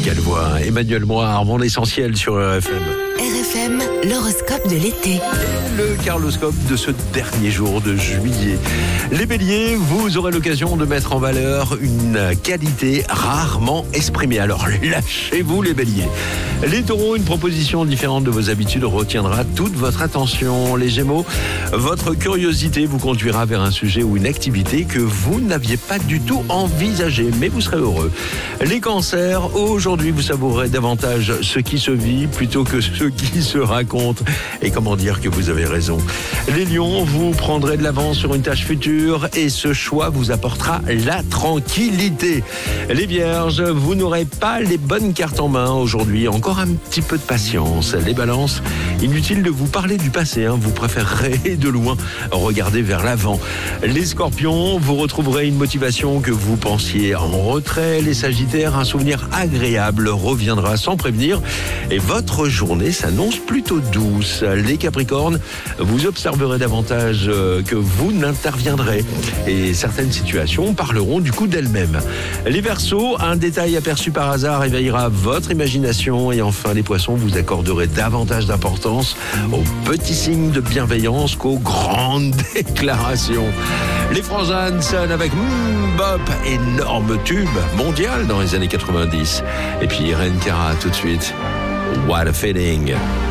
Quelle voix, Emmanuel Moire, mon essentiel sur RFM. RFM, l'horoscope de l'été. Le carloscope de ce dernier jour de juillet. Les béliers, vous aurez l'occasion de mettre en valeur une qualité rarement exprimée. Alors lâchez-vous les béliers. Les taureaux, une proposition différente de vos habitudes retiendra toute votre attention. Les gémeaux, votre curiosité vous conduira vers un sujet ou une activité que vous n'aviez pas du tout envisagé, mais vous serez heureux. Les cancers, aujourd'hui vous savourez davantage ce qui se vit plutôt que ce qui se raconte. Et comment dire que vous avez raison. Les lions, vous prendrez de l'avance sur une tâche future et ce choix vous apportera la tranquillité. Les vierges, vous n'aurez pas les bonnes cartes en main aujourd'hui. Encore un petit peu de patience. Les balances, inutile de vous parler du passé. Vous préférerez de loin regarder vers l'avant. Les scorpions, vous retrouverez une motivation que vous pensiez en retrait. Les sagittaires, un souvenir agréable reviendra sans prévenir. Et votre journée s'annonce plutôt douce. Les capricornes, vous observerez davantage que vous n'interviendrez. Et certaines situations parleront du coup d'elles-mêmes. Les verseaux, un détail aperçu par hasard éveillera votre imagination. Et enfin, les poissons, vous accorderez davantage d'importance aux petits signes de bienveillance qu'aux grandes déclarations. Les frangins sonnent avec Bop, énorme tube mondial dans les années 90. Et puis Irene Cara tout de suite. What a feeling.